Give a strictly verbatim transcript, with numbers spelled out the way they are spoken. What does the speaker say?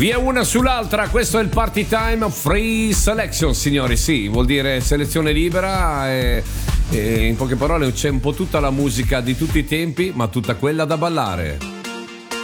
Via una sull'altra, questo è il Party Time Free Selection, signori. Sì, vuol dire selezione libera e, e in poche parole c'è un po' tutta la musica di tutti i tempi, ma tutta quella da ballare.